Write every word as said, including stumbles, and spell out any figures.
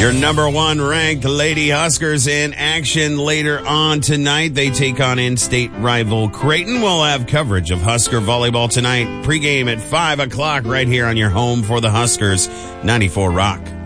Your number one ranked Lady Huskers in action later on tonight. They take on in-state rival Creighton. We'll have coverage of Husker volleyball tonight. Pregame at five o'clock right here on your home for the Huskers, ninety-four Rock.